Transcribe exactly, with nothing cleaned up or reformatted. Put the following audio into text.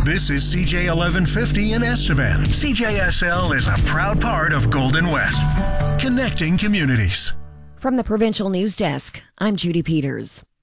This is C J eleven fifty in Estevan. C J S L is a proud part of Golden West, connecting communities. From the Provincial News Desk, I'm Judy Peters.